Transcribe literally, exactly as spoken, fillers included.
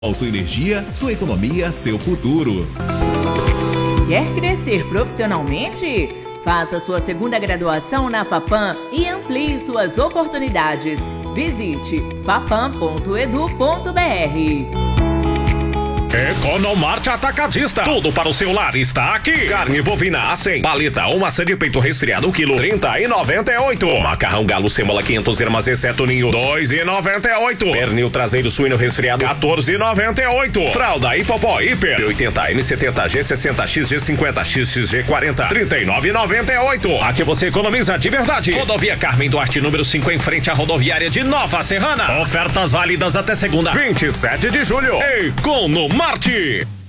Sua energia, sua economia, seu futuro. Quer crescer profissionalmente? Faça sua segunda graduação na FAPAM e amplie suas oportunidades. Visite fapam ponto edu ponto br. Economarte Atacadista. Tudo para o seu lar está aqui. Carne bovina a cem. Paleta ou maçã de peito resfriado quilo trinta e noventa e oito. Macarrão galo sêmola quinhentos gramas exceto ninho dois e noventa e oito. Pernil traseiro suíno resfriado quatorze e noventa e oito. Fralda Hipopó Hiper P oitenta M setenta G sessenta X G cinquenta X X G quarenta trinta e nove e noventa e oito. Aqui você economiza de verdade. Rodovia Carmen Duarte número cinco em frente à rodoviária de Nova Serrana. Ofertas válidas até segunda vinte e sete de julho. Economarte.